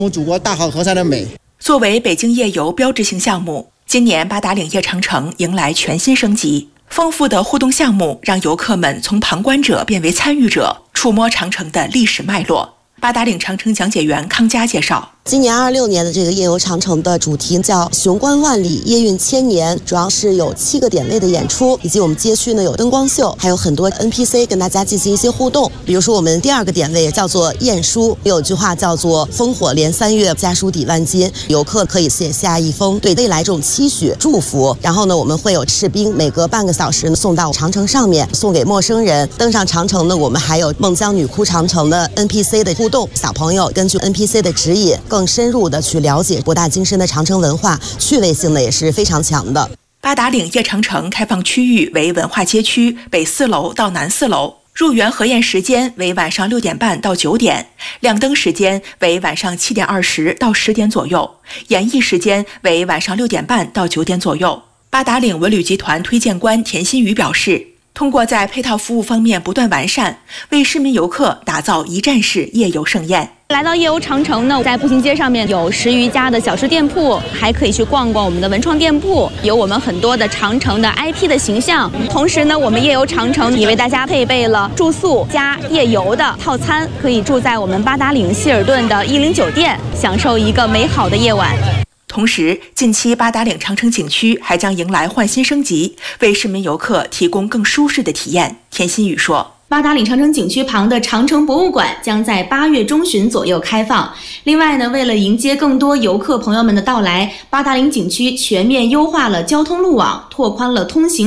我们祖国大好河山的美。 作为北京夜游标志性项目，今年八达岭夜长城迎来全新升级。丰富的互动项目让游客们从旁观者变为参与者，触摸长城的历史脉络。八达岭长城讲解员康佳介绍， 今年26年的这个夜游长城的主题叫雄关万里，夜运千年，主要是有7个点位的演出，以及我们街区呢有灯光秀，还有很多 NPC 跟大家进行一些互动。比如说我们第2个点位叫做晏书，有句话叫做烽火连3月，家书抵万金，游客可以写下一封对未来这种期许祝福。然后呢，我们会有士兵每隔半个小时送到长城上面，送给陌生人。登上长城呢，我们还有孟姜女哭长城的 NPC 的互动，小朋友根据 NPC 的指引更深入的去了解博大精深的长城文化，趣味性呢也是非常强的。 八达岭夜长城开放区域为文化街区北4楼到南4楼，入园合宴时间为晚上6点半到9点，亮灯时间为晚上7点20到10点左右，演艺时间为晚上6点半到9点左右。八达岭文旅集团推荐官田新宇表示，通过在配套服务方面不断完善，为市民游客打造一站式夜游盛宴。 来到夜游长城呢，在步行街上面有10余家的小吃店铺，还可以去逛逛我们的文创店铺，有我们很多的长城的 IP 的形象。同时呢，我们夜游长城也为大家配备了住宿加夜游的套餐，可以住在我们八达岭希尔顿的10酒店，享受一个美好的夜晚。 同时，近期八达岭长城景区还将迎来换新升级，为市民游客提供更舒适的体验。田新宇说， 八达岭长城景区旁的长城博物馆将在8月中旬左右开放。另外呢，为了迎接更多游客朋友们的到来，八达岭景区全面优化了交通路网，拓宽了通行